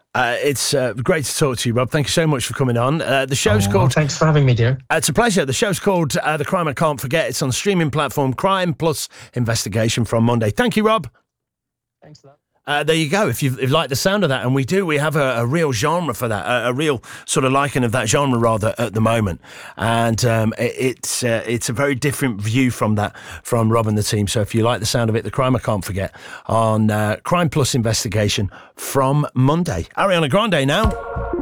It's great to talk to you, Rob. Thank you so much for coming on. The show's called... Thanks for having me, dear. It's a pleasure. The show's called The Crime I Can't Forget. It's on the streaming platform Crime Plus Investigation from Monday. Thank you, Rob. Thanks for that. There you go. If you like the sound of that, and we have a real genre for that, a real sort of liking of that genre rather at the moment, and it's a very different view from Rob and the team. So if you like the sound of it, The Crime I Can't Forget on Crime Plus Investigation from Monday. Ariana Grande now.